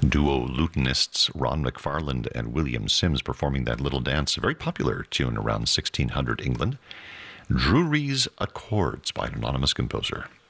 duo lutenists Ron McFarland and William Sims performing that little dance, a very popular tune around 1600 England. Drury's Accords by an anonymous composer.